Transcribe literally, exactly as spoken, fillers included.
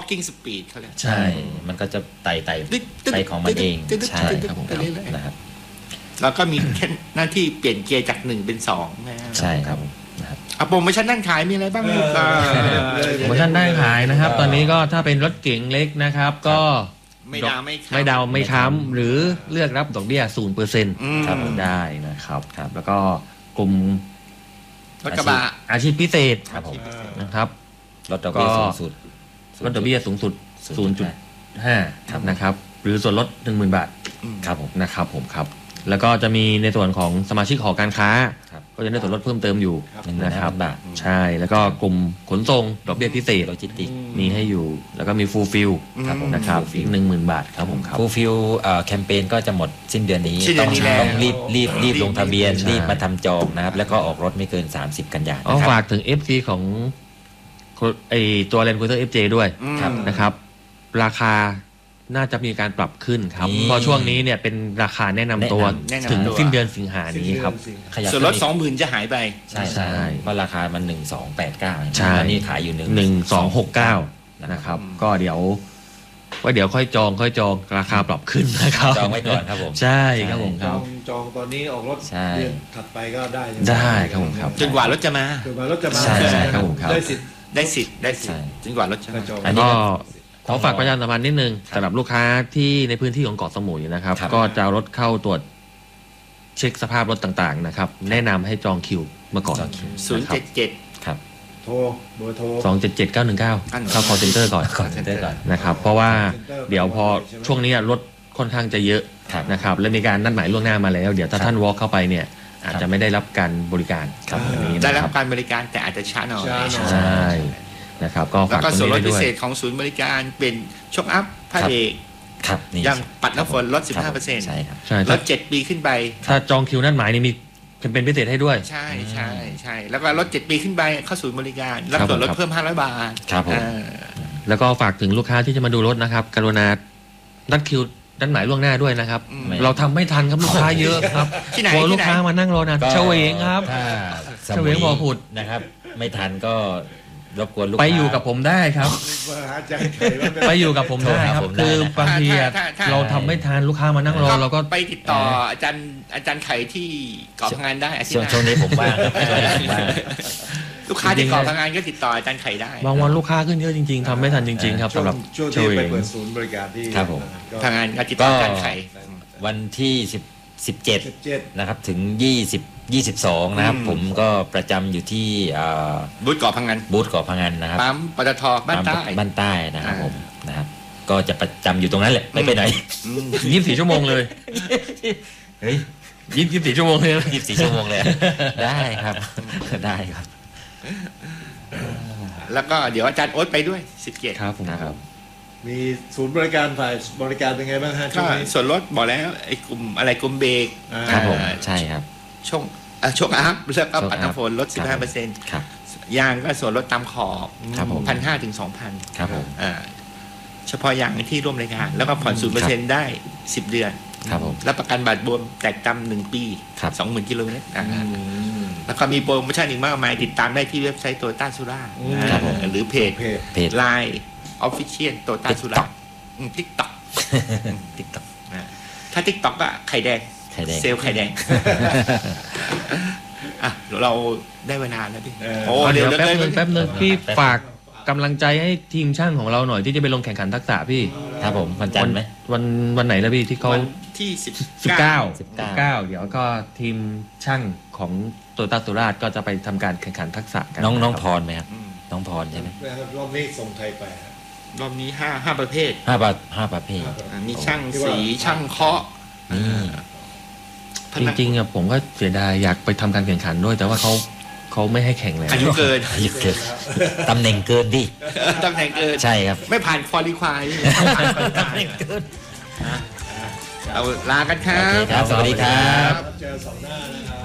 walking speed เขาเลยใช่มันก็จะไต่ไต่ไปของมันเองใช่ครับผมนะครับแล้วก็มีแค่หน้าที่เปลี่ยนเกียร์จากหนึ่งเป็นสองนะใช่ครับนะครับโปรโมชั่นด้านขายมีอะไรบ้างลูกโปรโมชั่นด้านขายนะครับตอนนี้ก็ถ้าเป็นรถเก๋งเล็กนะครับก็ไม่ดาวไม่ไม่ดาวไม่ค้ำหรือเลือกรับดอกเบี้ยศูนย์เปอร์เซ็นต์ครับได้นะครับครับแล้วก็กลุ่มรถกระบะอาชีพพิเศษนะครับรถดอกเบี้ยสูงสุดรถดอกเบี้ยสูงสุด ศูนย์จุดห้า นะครับหรือส่วนลด หนึ่งหมื่น บาทครับผมนะครับผมครับแล้วก็จะมีในส่วนของสมาชิกหอการค้าก็จะได้ส่วนลดเพิ่มเติมอยู่นะครับใช่แล้วก็กลุ่มขนส่งดอกเบี้ยพิเศษโลจิสติกมีให้อยู่แล้วก็มีฟูลฟิลนะครับอีก หนึ่งหมื่น บาทครับผมครับฟูลฟิลแคมเปญก็จะหมดสิ้นเดือนนี้ต้องต้องรีบรีบรีบลงทะเบียนรีบมาทำจองนะครับแล้วก็ออกรถไม่เกินสามสิบกันยายนนะครับฝากถึง เอฟ ซี ของไอตัว Land Cruiser เอฟ เจ ด้วยนะครับราคาน่าจะมีการปรับขึ้นครับเพราะช่วงนี้เนี่ยเป็นราคาแนะนำตัวถึงสิ้นเดือนสิงหานี้ครับส่วนลด สองหมื่น จะหายไปใช่ใช่เพราะราคามันหนึ่งพันสองร้อยแปดสิบเก้าใช่นี่ขายอยู่หนึ่งหนึ่งพันสองร้อยหกสิบเก้านะครับก็เดี๋ยวว่าเดี๋ยวค่อยจองค่อยจองราคาปรับขึ้นนะครับจองไว้ก่อนครับผมใช่ครับผมครับจองตอนนี้ออกรถเดือนถัดไปก็ได้ได้ครับผมครับจนกว่ารถจะมาจนกว่ารถจะมาใช่ครับผมครับได้สิทธิ์ได้สิทธิ์ได้สิทธิ์จนกว่ารถจะมาอันนี้ขอฝากประชาสัมพันธ์นิดนึงสำหรับลูกค้าที่ในพื้นที่ของเกาะสมุยนะครับก็จะรถเข้าตรวจเช็คสภาพรถต่างๆนะครับแนะนำให้จองคิวมาก่อนศูนย์เจ็ดเจ็ดครับโทรเบอร์โทรสองเจ็ดเจ็ดเก้าหนึ่งเก้าเข้า call center ก่อน call center ก่อนนะครับเพราะว่าเดี๋ยวพอช่วงนี้รถค่อนข้างจะเยอะนะครับและมีการนัดหมายล่วงหน้ามาแล้วเดี๋ยวถ้าท่าน walk เข้าไปเนี่ยอาจจะไม่ได้รับการบริการได้รับการบริการแต่อาจจะช้าหน่อยใช่นะครับก็ฝากตรงนี้ด้วยแล้วก็ส่วนลดพิเศษของศูนย์บริการเป็นช็อคอัพผ้าเบรกยังปัดน้ำฝนลด สิบห้าเปอร์เซ็นต์ใช่ครับลดเจ็ดปีขึ้นไปถ้าจองคิวนัดหมายนี่มีเป็นพิเศษให้ด้วยใช่ใช่ใช่แล้วก็ลดเจ็ดปีขึ้นไปเข้าศูนย์บริการรับส่วนลดเพิ่มห้าร้อยบาทครับผมแล้วก็ฝากถึงลูกค้าที่จะมาดูรถนะครับกรุณานัดคิวนัดหมายล่วงหน้าด้วยนะครับเราทำไม่ทันครับลูกค้าเยอะครับที่ไหนลูกค้ามานั่งรอนานเฉวงครับเฉวงบ่อผุดนะครับไม่ทันก็รบกวนลูกไปอยู่กับผมได้ครับไปอยู่กับผมได้ครับคือบางทีเราทำไม่ทันลูกค้ามานั่งรอเราก็ไปติดต่ออาจารย์อาจารย์ไข่ที่เกาะพังงานได้ช่วงนี้ผมว่างลูกค้าที่เกาะพังงานก็ติดต่ออาจารย์ไข่ได้บางวันลูกค้าขึ้นเยอะจริงๆทำไม่ทันจริงๆครับสำหรับช่วงที่ไปเปิดศูนย์บริการที่ครับผมพังงานก็ติดต่ออาจารย์ไข่วันที่สิบ สิบเจ็ดนะครับถึงยี่สิบ ยี่สิบสองนะครับผมก็ประจำอยู่ที่บูธเกาะพังงานบูธเกาะพังงานนะครับปั๊มปตทบ้านใต้บ้านใต้นะครับผมนะครับก็จะประจำอยู่ตรงนั้นแหละไม่ไปไหนยี่สิบสี่ชั่วโมงเลยเฮ้ยยี่สิบสี่ชั่วโมงเลยยี่สิบสี่ชั่วโมงเลยได้ครับได้ครับแล้วก็เดี๋ยวอาจารย์โอ๊ตไปด้วยสิบเจ็ดครับผมครับมีศูนย์บริการฝ่ายบริการเป็นไงบ้างฮะก็ส่วนลดบอกแล้วไอ้กลุ่มอะไรกลุ่มเบรกครับผมใช่ครับช่วงช่วงอัพแล้วก็ปัดน้ำฝนลด สิบห้าเปอร์เซ็นต์ครับยางก็ส่วนลดตามขอบครับผมหนึ่งพันห้าร้อย ถึง สองพันครับผมอ่าเฉพาะยางที่ร่วมรายการแล้วก็ผ่อน ศูนย์เปอร์เซ็นต์ ได้สิบเดือนครับผมรับประกันบาดบวมแตกจำหนึ่งปี สองหมื่น กิโลเมตรแล้วก็มีโปรโมชั่นอีกมากมายติดตามได้ที่เว็บไซต์โตโยต้าสุราษฎร์หรือเพจเพจไลน์ Official โตโยต้าสุราษฎร์TikTok TikTok ถ้า TikTok ก็ไข่แดงเซลล์ไข่แดงอ่ะเราได้เวลาแล้วพี่โอ้เดี๋ยวแป๊บนึงแป๊บนึงพี่ฝากกำลังใจให้ทีมช่างของเราหน่อยที่จะไปลงแข่งขันทักษะพี่ครับผมวันจันทร์ไหมวันวันไหนแล้วพี่ที่เขาที่สิบเก้าสิบเก้าเดี๋ยวก็ทีมช่างของโตโยต้าสุราษฎร์ก็จะไปทำการแข่งขันทักษะกันน้องน้องพรไหมครับน้องพรใช่ไหมรอบนี้ส่งไทยไปรอบนี้ห้าห้าประเภทห้าประห้าประเภทมีช่างสีช่างเคาะจริงๆอะผมก็เสียดายอยากไปทำการแข่งขันด้วยแต่ว่าเขาเขาไม่ให้แข่งเลยอายุเกินอายุเกินตำแหน่งเกินดิตำแหน่งเกินใช่ครับไม่ผ่านควอลิฟายตำแหน่งเกินเอาลากันครับสวัสดีครับเจอสองหน้านะครับ